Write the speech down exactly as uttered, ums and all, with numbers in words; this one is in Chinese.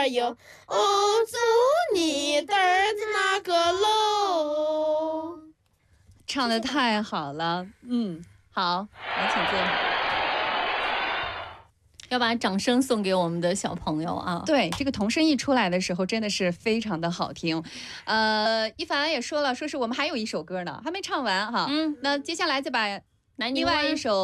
哟，哦，走你的儿子那个喽。 唱的太好了，嗯，好，来请坐。 要把掌声送给我们的小朋友啊！ 对，这个童声一出来的时候，真的是非常的好听。呃，一凡也说了，说是我们还有一首歌呢，还没唱完哈。嗯，那接下来再把另外一首。